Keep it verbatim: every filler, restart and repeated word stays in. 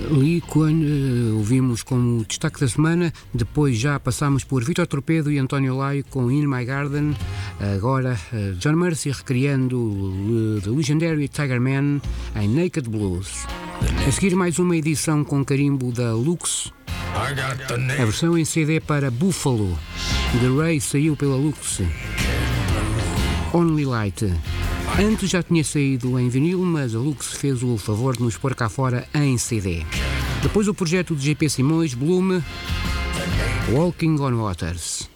Lee Kuan, uh, ouvimos como destaque da semana. Depois já passámos por Vítor Torpedo e António Laio com In My Garden. Agora uh, John Mercy recriando uh, The Legendary Tiger Man em Naked Blues. A seguir mais uma edição com carimbo da Lux, a versão em C D para Buffalo. The Ray saiu pela Lux. Only Light. Antes já tinha saído em vinil, mas a Lux fez o favor de nos pôr cá fora em C D. Depois o projeto de G P Simões, Bloom, Walking on Waters.